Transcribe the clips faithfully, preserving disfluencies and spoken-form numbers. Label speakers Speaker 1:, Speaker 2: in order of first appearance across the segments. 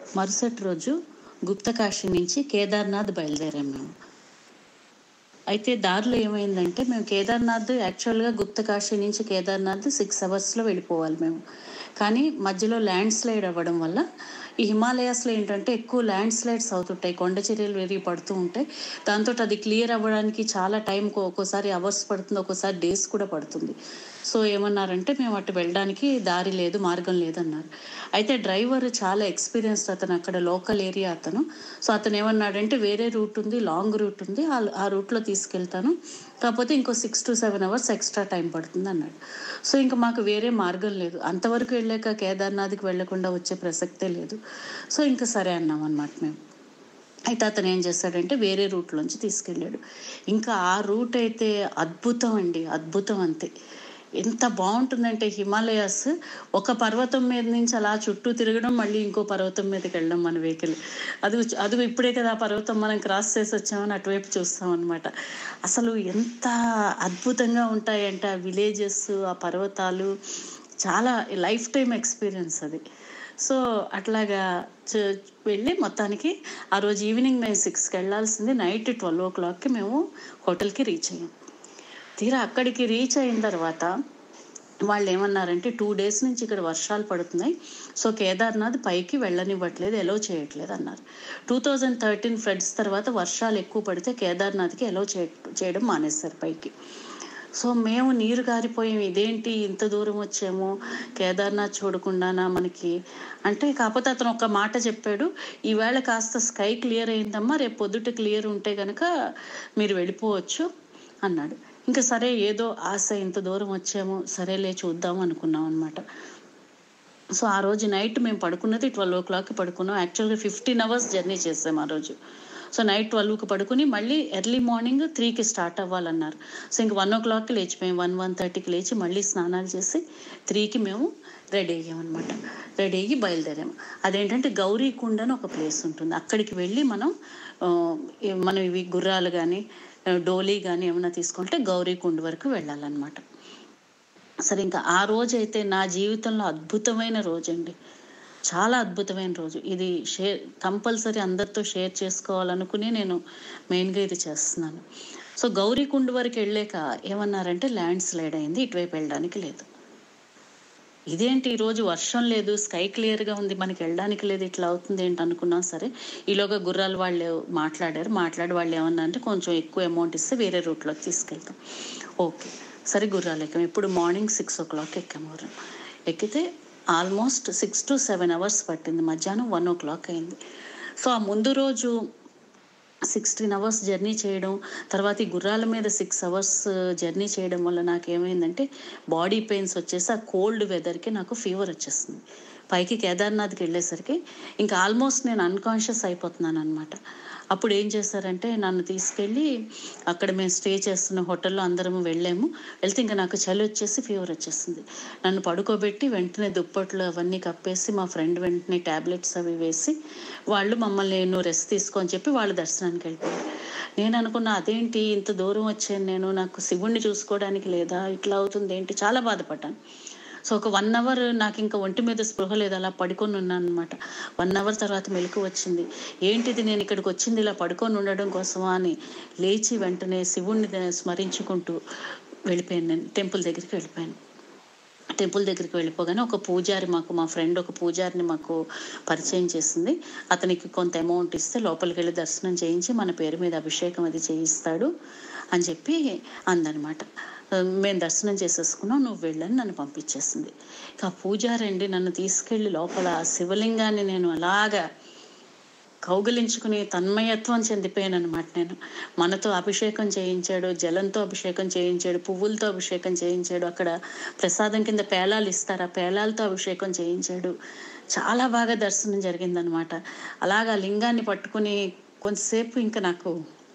Speaker 1: మరుసటి రోజు గుప్తకాశీ నుంచి కేదార్నాథ్ బయలుదేరాం మేము. అయితే దారిలో ఏమైందంటే, మేము కేదార్నాథ్ యాక్చువల్గా గుప్తకాశీ నుంచి కేదార్నాథ్ సిక్స్ అవర్స్లో వెళ్ళిపోవాలి మేము. కానీ మధ్యలో ల్యాండ్ స్లైడ్ అవ్వడం వల్ల ఈ హిమాలయాస్లో ఏంటంటే ఎక్కువ ల్యాండ్ స్లైడ్స్ అవుతుంటాయి, కొండ చర్యలు విరిగి పడుతూ ఉంటాయి. దాంతో అది క్లియర్ అవ్వడానికి చాలా టైం, ఒక్కోసారి అవర్స్ పడుతుంది, ఒక్కోసారి డేస్ కూడా పడుతుంది. సో ఏమన్నారంటే, మేము అటు వెళ్ళడానికి దారి లేదు, మార్గం లేదన్నారు. అయితే డ్రైవర్ చాలా ఎక్స్పీరియన్స్డ్ అతను, అక్కడ లోకల్ ఏరియా అతను. సో అతను ఏమన్నాడంటే, వేరే రూట్ ఉంది, లాంగ్ రూట్ ఉంది, ఆ రూట్లో తీసుకెళ్తాను, కాకపోతే ఇంకో six to seven hours extra time పడుతుంది అన్నాడు. సో ఇంకా మాకు వేరే మార్గం లేదు, అంతవరకు వెళ్ళాక కేదార్నాథ్కి వెళ్లకుండా వచ్చే ప్రసక్తే లేదు. సో ఇంకా సరే అన్నాం అన్నమాట మేము. అయితే అతను ఏం చేస్తాడంటే వేరే రూట్లోంచి తీసుకెళ్ళాడు. ఇంకా ఆ రూట్ అయితే అద్భుతం అండి, అద్భుతం అంతే. ఎంత బాగుంటుందంటే హిమాలయాస్ ఒక పర్వతం మీద నుంచి అలా చుట్టూ తిరగడం, మళ్ళీ ఇంకో పర్వతం మీదకి వెళ్ళడం మన వెహికల్. అది అది ఇప్పుడే కదా ఆ పర్వతం మనం క్రాస్ చేసి వచ్చామని అటువైపు చూస్తాం అనమాట. అసలు ఎంత అద్భుతంగా ఉంటాయంటే ఆ విలేజెస్, ఆ పర్వతాలు, చాలా లైఫ్ టైం ఎక్స్పీరియన్స్ అది. సో అట్లాగా వెళ్ళి మొత్తానికి ఆ రోజు ఈవినింగ్ మేము సిక్స్కి వెళ్ళాల్సింది, నైట్ ట్వెల్వ్ ఓ క్లాక్కి మేము హోటల్కి రీచ్ అయ్యాం. తీరా అక్కడికి రీచ్ అయిన తర్వాత వాళ్ళు ఏమన్నారంటే, టూ డేస్ నుంచి ఇక్కడ వర్షాలు పడుతున్నాయి, సో కేదార్నాథ్ పైకి వెళ్ళనివ్వట్లేదు, ఎలో చేయట్లేదు అన్నారు. టూ థౌజండ్ థర్టీన్ ఫ్లడ్స్ తర్వాత వర్షాలు ఎక్కువ పడితే కేదార్నాథ్కి ఎలో చే చేయడం మానేస్తారు పైకి. సో మేము నీరు గారిపోయాం, ఇదేంటి ఇంత దూరం వచ్చాము, కేదార్నాథ్ చూడకుండానా మనకి అంటే. కాకపోతే అతను ఒక మాట చెప్పాడు, ఈవేళ కాస్త స్కై క్లియర్ అయిందమ్మా, రేపు పొద్దుట క్లియర్ ఉంటే కనుక మీరు వెళ్ళిపోవచ్చు అన్నాడు. ఇంకా సరే ఏదో ఆశ, ఇంత దూరం వచ్చాము, సరేలే చూద్దాము అనుకున్నాం అనమాట. సో ఆ రోజు నైట్ మేము పడుకున్నది ట్వెల్వ్ ఓ క్లాక్కి పడుకున్నాం. యాక్చువల్గా ఫిఫ్టీన్ అవర్స్ జర్నీ చేసాం ఆ రోజు. సో నైట్ ట్వెల్వ్కి పడుకుని మళ్ళీ ఎర్లీ మార్నింగ్ త్రీకి స్టార్ట్ అవ్వాలన్నారు. సో ఇంక వన్ ఓ క్లాక్కి లేచిపోయాం, వన్ వన్ థర్టీకి లేచి మళ్ళీ స్నానాలు చేసి త్రీకి మేము రెడీ అయ్యామన్నమాట. రెడీ అయ్యి బయలుదేరాము. అదేంటంటే గౌరీకుండ అని ఒక ప్లేస్ ఉంటుంది, అక్కడికి వెళ్ళి మనం మనం ఇవి గుర్రాలు కానీ డోలీ కానీ ఏమైనా తీసుకుంటే గౌరీకుండ వరకు వెళ్ళాలన్నమాట. సరే ఇంకా ఆ రోజు అయితే నా జీవితంలో అద్భుతమైన రోజు అండి, చాలా అద్భుతమైన రోజు ఇది. షేర్ కంపల్సరీ అందరితో షేర్ చేసుకోవాలనుకుని నేను మెయిన్గా ఇది చేస్తున్నాను. సో గౌరీకుండ వరకు వెళ్ళాక ఏమన్నారంటే, ల్యాండ్ స్లైడ్ అయింది, ఇటువైపు వెళ్ళడానికి లేదు. ఇదేంటి ఈరోజు వర్షం లేదు, స్కై క్లియర్గా ఉంది, మనకి వెళ్ళడానికి లేదు, ఇట్లా అవుతుంది ఏంటి అనుకున్నాం. సరే ఈలోగా గుర్రాలు వాళ్ళు మాట్లాడారు, మాట్లాడి వాళ్ళు ఏమన్నా అంటే, కొంచెం ఎక్కువ అమౌంట్ ఇస్తే వేరే రూట్లోకి తీసుకెళ్తాం. ఓకే సరే గుర్రాలు ఎక్కాము. ఇప్పుడు మార్నింగ్ సిక్స్ ఓ క్లాక్ ఎక్కాము గుర్రం. ఎక్కితే almost six to seven hours పట్టింది, మధ్యాహ్నం వన్ ఓ క్లాక్ అయింది. సో ఆ ముందు రోజు సిక్స్టీన్ అవర్స్ జర్నీ చేయడం, తర్వాత ఈ గుర్రాల మీద సిక్స్ అవర్స్ జర్నీ చేయడం వల్ల నాకు ఏమైందంటే బాడీ పెయిన్స్ వచ్చేసి, ఆ కోల్డ్ వెదర్కి నాకు ఫీవర్ వచ్చేస్తుంది. పైకి కేదార్నాథ్కి వెళ్ళేసరికి ఇంకా ఆల్మోస్ట్ నేను అన్కాన్షియస్ అయిపోతున్నాను అనమాట. అప్పుడు ఏం చేశారంటే, నన్ను తీసుకెళ్ళి అక్కడ మేము స్టే చేస్తున్న హోటల్లో అందరము వెళ్ళాము. వెళ్తే ఇంకా నాకు చలి వచ్చేసి ఫీవర్ వచ్చేస్తుంది. నన్ను పడుకోబెట్టి వెంటనే దుప్పట్లు అవన్నీ కప్పేసి, మా ఫ్రెండ్ వెంటనే ట్యాబ్లెట్స్ అవి వేసి వాళ్ళు మమ్మల్ని నువ్వు రెస్ట్ తీసుకొని చెప్పి వాళ్ళు దర్శనానికి వెళ్ళిపోయారు. నేను అనుకున్నా, అదేంటి ఇంత దూరం వచ్చాను నేను, నాకు శివుణ్ణి చూసుకోవడానికి లేదా, ఇట్లా అవుతుంది ఏంటి, చాలా బాధపడ్డాను. సో ఒక వన్ అవర్ నాకు ఇంకా ఒంటి మీద స్పృహ లేదు, అలా పడుకొని ఉన్నాను అనమాట. వన్ అవర్ తర్వాత మెలకు వచ్చింది, ఏంటిది నేను ఇక్కడికి వచ్చింది ఇలా పడుకొని ఉండడం కోసమా అని లేచి వెంటనే శివుణ్ణి స్మరించుకుంటూ వెళ్ళిపోయాను. నేను టెంపుల్ దగ్గరికి వెళ్ళిపోయాను. టెంపుల్ దగ్గరికి వెళ్ళిపోగానే ఒక పూజారి, మాకు మా ఫ్రెండ్ ఒక పూజారిని మాకు పరిచయం చేసింది. అతనికి కొంత అమౌంట్ ఇస్తే లోపలికి వెళ్ళి దర్శనం చేయించి మన పేరు మీద అభిషేకం అది చేయిస్తాడు అని చెప్పి అందనమాట. మేము దర్శనం చేసేసుకున్నాం, నువ్వు వెళ్ళని నన్ను పంపించేసింది. ఇక ఆ పూజారి అండి నన్ను తీసుకెళ్ళి లోపల శివలింగాన్ని నేను అలాగా కౌగిలించుకుని తన్మయత్వం చెందిపోయాను అనమాట. నేను మనతో అభిషేకం చేయించాడు, జలంతో అభిషేకం చేయించాడు, పువ్వులతో అభిషేకం చేయించాడు, అక్కడ ప్రసాదం కింద పేలాలు ఇస్తారు, ఆ పేలాలతో అభిషేకం చేయించాడు. చాలా బాగా దర్శనం జరిగిందనమాట. అలాగా లింగాన్ని పట్టుకుని కొంతసేపు ఇంకా నాకు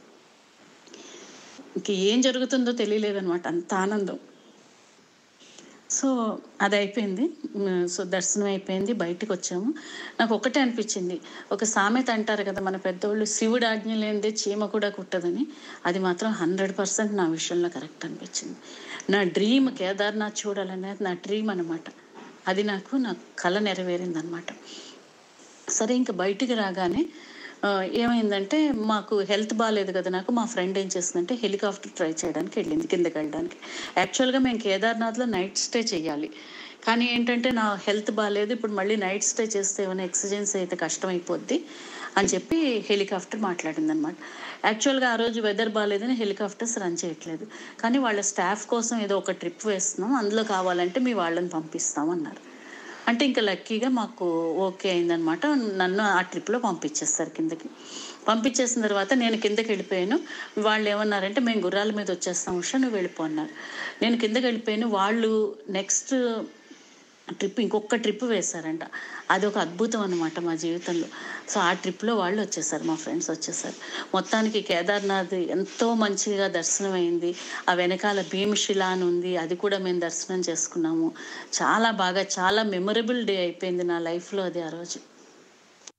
Speaker 1: ఇంక ఏం జరుగుతుందో తెలియలేదనమాట, అంత ఆనందం. సో అది అయిపోయింది. సో దర్శనం అయిపోయింది, బయటకు వచ్చాము. నాకు ఒకటే అనిపించింది, ఒక సామెత అంటారు కదా మన పెద్దోళ్ళు, శివుడు ఆజ్ఞ లేనిదే చీమ కూడా కుట్టదని. అది మాత్రం హండ్రెడ్ పర్సెంట్ నా విషయంలో కరెక్ట్ అనిపించింది. నా డ్రీమ్ కేదార్నాథ్ చూడాలనేది నా డ్రీమ్ అనమాట. అది నాకు నా కళ నెరవేరింది అనమాట. సరే ఇంక బయటికి రాగానే ఆహ్, ఏమైందంటే మాకు హెల్త్ బాలేదు కదా నాకు. మా ఫ్రెండ్ ఏం చేసిందంటే హెలికాప్టర్ ట్రై చేయడానికి వెళ్ళింది కిందకెళ్ళడానికి. యాక్చువల్‌గా మేము కేదార్‌నాథ్‌లో నైట్ స్టే చేయాలి. కానీ ఏంటంటే నా హెల్త్ బాలేదు. ఇప్పుడు మళ్ళీ నైట్ స్టే చేస్తే ఏమైనా ఎక్సిజెన్స్ అయితే కష్టమైపోద్ది అని చెప్పి హెలికాప్టర్ మాట్లాడిందనమాట. యాక్చువల్‌గా ఆ రోజు వెదర్ బాలేదని హెలికాప్టర్స్ రన్ చేయట్లేదు. కానీ వాళ్ళ స్టాఫ్ కోసం ఏదో ఒక ట్రిప్ వేస్తున్నాం. అందులో కావాలంటే మీ వాళ్ళని పంపిస్తాం అన్నారు. అంటే ఇంక లక్కీగా మాకు ఓకే అయిందనమాట. నన్ను ఆ ట్రిప్‌లో పంపించేస్తారు కిందకి. పంపించేసిన తర్వాత నేను కిందకెళ్ళిపోయాను. వాళ్ళేమన్నారంటే, "మేము గుర్రాల మీద వచ్చేస్తాం ఉషా నువ్వు వెళ్ళిపో" అన్నారు. నేను కిందకెళ్ళిపోయాను. వాళ్ళు నెక్స్ట్ ట్రిప్ ఇంకొక ట్రిప్ వేశారంట. అదొక అద్భుతం అనమాట మా జీవితంలో. సో, ఆ ట్రిప్‌లో వాళ్ళు వచ్చేసారు. మా ఫ్రెండ్స్ వచ్చేసారు. మొత్తానికి కేదార్‌నాథ్ ఎంతో మంచిగా దర్శనమైంది. ఆ వెనకాల భీమశిల అని ఉంది. అది కూడా మేము దర్శనం చేసుకున్నాము. చాలా బాగా చాలా మెమరబుల్ డే అయిపోయింది నా లైఫ్‌లో అది ఆ రోజు.